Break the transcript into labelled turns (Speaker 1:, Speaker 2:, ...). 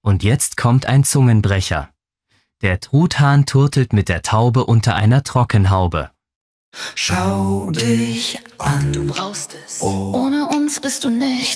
Speaker 1: Und jetzt kommt ein Zungenbrecher. Der Truthahn turtelt mit der Taube unter einer Trockenhaube.
Speaker 2: Schau dich an.
Speaker 3: Du brauchst es.
Speaker 2: Ohne uns bist du nichts.